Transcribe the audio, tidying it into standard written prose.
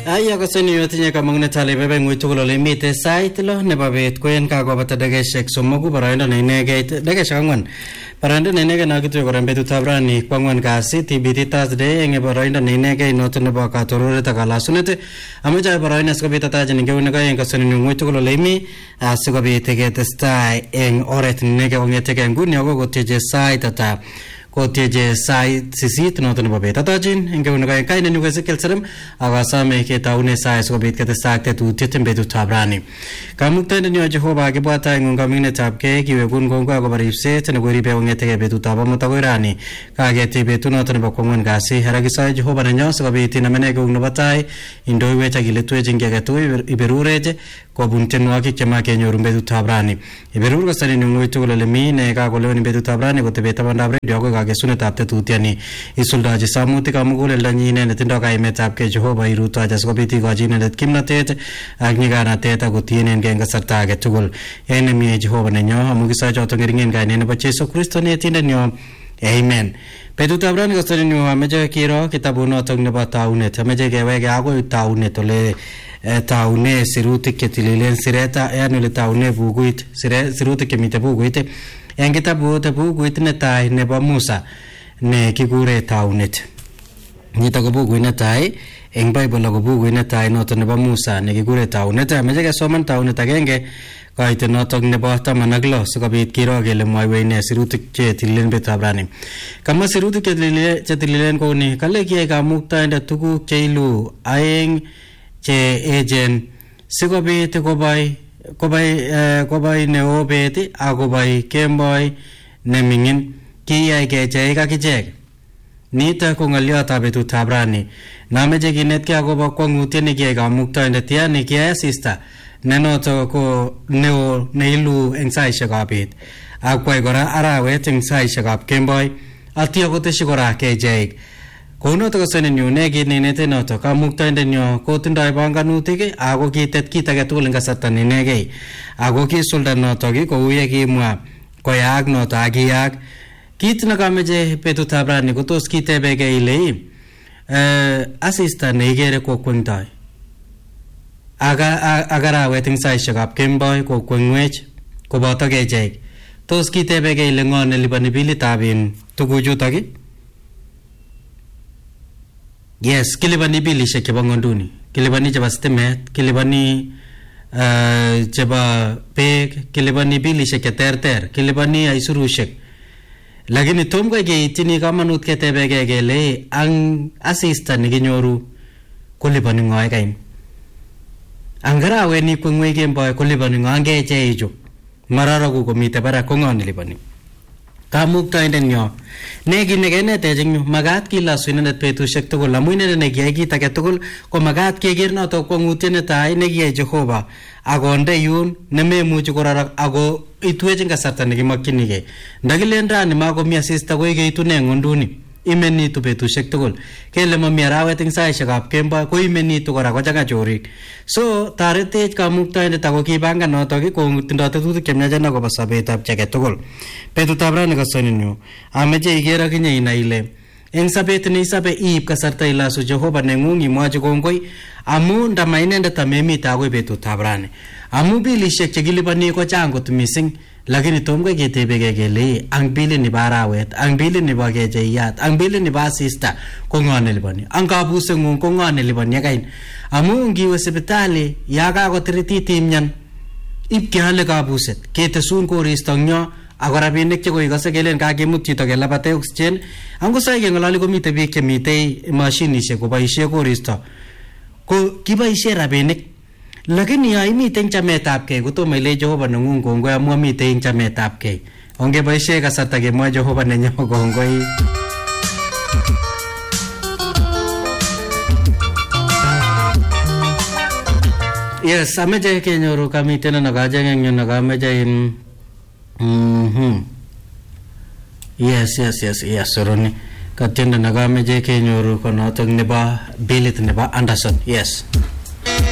Aya kasani yotinye kamangnet ale bebe ngui tugul ole mite sait lo nebo bet kwen kakobata dakeshek somoku baraindo ne inegei dakeshek angwan baraindo ne inegei nakitwe kora betutab rani kwangwan kasi TBT Thursday eng baraindo ne inegei noto nebo katororet ak kalasunet amache baraindo sikobit atajen ngeune kaen kasani ngui tugul ole mi asikobit ketestai eng oret ne inegei kongetege nguni akokoteje sait ata koteje sait sisit noto nebo bet atajin ngeune kaen nyu Ezekiel Serem akasame ketaune sait sikobit ketestai tetutiet eng betutab rani kamuktaindet nyo Jehova kibwata eng ngomingnetab ke kiwekun kongoi akobo ripset nekoribe kongetege betutab amut akoi rani kaketi betut noto nebo kwangwan kasi harakisoe Jehova nenyo sikobit inamene keung nebo tai indoiwech ak iletwech eng agetugul iberurech kobun tienwogik chema kenyoru betutab rani iberur kasari ngui tugul ole mi ne kakolewen betutab rani kotebe tabandab radio akoi kakesunetab tetutiani isuldaji samutik amuguleldanyi inendet tindo kaimetab ke Jehova irutochi asikobit ikochi inendet kimnatet ak nyiganatet akotienengei eng kasarta age tugul en nemie Jehova nenyo amu kisoe choto ngeringen kainet nebo Jesu Kristo netindet nyo amen. Betutab rani kasari nyu ameche kiro kitabunotok nebo taunet ameche keweke akoi taunet ole taune sirutik chetililen sireta yani ole taune bukuit sirutik chemite bukuit eng kitabut bukuit netai nebo Musa ne kikure taunet nito ko bukuit netai eng Bible ko bukuit netai noto nebo Musa ne kikure taunet ameche kesoman taunet agenge kaite notok nebo 16 sikobit kiro kele mwoiwech ne sirutik chetililen betutab rani kama sirutik chetililen kouni kale kiyai kamuktaindet tuguk cheilu aeng che ejen sikobit kobai neo bet akobai kemboi nemingin kiyai kecheik akichek nito ko ngolyotab betutab rani nameche kinetkei akobo kwangutiet nekiyai kamuktaindet yani kiyai asista nenoto ko neo neilu eng saishekab bet akwai kora arawet eng saishekab kemboi atyo koteshi kora kecheik kounoto kasani nyu nekit neinete noto kamuktaindet nyo kotindoi panganutik ako kitet kit age tugul eng kasarta ninegei ako kisulda notok kou ye kimwa koyaak noto akiyak kit nekameche betutab rani kotos kitebegei ile asista neikere kokwengtoi agarawet eng saishekab kemboi kokwengwech koboto kecheik tos kitebegei ile ngo nelipani bilitab tuguchutok yes kilipani bilishek chebo ngonduni kilipani chebo stimet kilipani chebo beek kilipani bilishek cheterter kilipani aisurushek lakini tom kai keitini kamanut ketebegei kele ang asista nekinyoru kolipani ngoe kain angarawe ni kwengwe kemboi kolipani ngo angecheichu mararaku komite barak ko ngo nelipani kamuktaindet nyo neki nekenetech eng yu magat kilasu inendet betushek tugul amu inendet nekiyai kit age tugul ko magat keker noto kwangutiet netai nekiyai Jehova akonde yun nememuchi korarak ako itwech eng kasarta nekimakchinigei ndakilen rani makomi asista koi keitune ngonduni imenitu betushek tugul kele mami arawet eng saishekab kemboi ko imenitu kora kochanga chorik so taretech kamuktaindet ako kipangan notok kotindoi tetutik chemiachen akobo sobetab chi age tugul betutab rani kasoninyu ameche iker akinye inai ile eng sabet neisabe iib kasarta ilasu Jehova nengung imwachi kongoi amu ndama inendet amemite akoi betutab rani amu bilishek chekilipani ko chang kot mising lakini tom kai ketebegei kele ang bilit nebo arawet ang bilit nebo kecheiyat ang bilit nebo asista ko ngo nelipani ang kabusengung ko ngo nelipani yakain amu ngiwe sipitali ya kakotiritit imyan ipkeale kabuset ketesun koristo nyo ako rabinik chekoikose kelen kakimut chito kelapate oxygen angosai kengololi komite biik chemitei mashinishek koboisie koristo ko kiboisie rabinik lakini ya imite eng chametabkei kotomo ile Jehova nengung kongoi amu amite eng chametabkei ongeboisie kasarta kemwa Jehova nenyo kongoi yes ameche kenyoru kamiten nakajeng eng yu nakameche in yes soroni katienda nakameche kenyoru konotok nebo bilit nebo Anderson yes